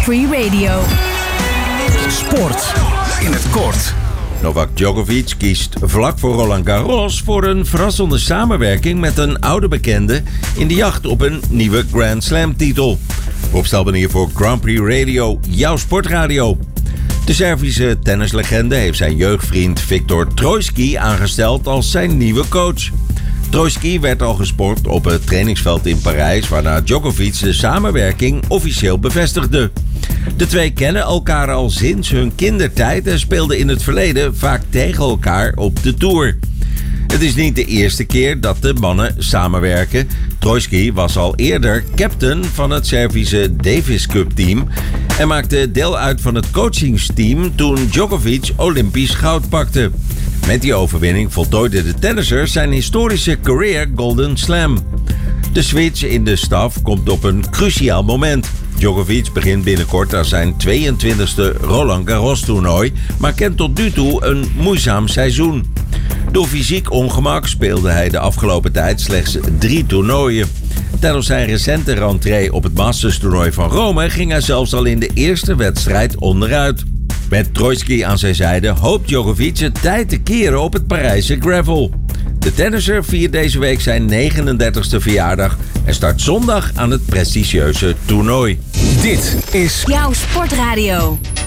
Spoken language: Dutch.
Free Radio. Sport in het kort. Novak Djokovic kiest vlak voor Roland Garros voor een verrassende samenwerking met een oude bekende in de jacht op een nieuwe Grand Slam titel. Opstelbanier voor Grand Prix Radio, jouw sportradio. De Servische tennislegende heeft zijn jeugdvriend Viktor Troicki aangesteld als zijn nieuwe coach. Troicki werd al gesport op het trainingsveld in Parijs, waarna Djokovic de samenwerking officieel bevestigde. De twee kennen elkaar al sinds hun kindertijd en speelden in het verleden vaak tegen elkaar op de Tour. Het is niet de eerste keer dat de mannen samenwerken. Troicki was al eerder captain van het Servische Davis Cup team en maakte deel uit van het coachingsteam toen Djokovic Olympisch goud pakte. Met die overwinning voltooide de tennisser zijn historische career Golden Slam. De switch in de staf komt op een cruciaal moment. Djokovic begint binnenkort aan zijn 22e Roland Garros toernooi, maar kent tot nu toe een moeizaam seizoen. Door fysiek ongemak speelde hij de afgelopen tijd slechts 3 toernooien. Tijdens zijn recente rentree op het Masters toernooi van Rome ging hij zelfs al in de eerste wedstrijd onderuit. Met Troicki aan zijn zijde hoopt Djokovic het tijd te keren op het Parijse gravel. De tennisser viert deze week zijn 39e verjaardag en start zondag aan het prestigieuze toernooi. Dit is Jouw sportradio.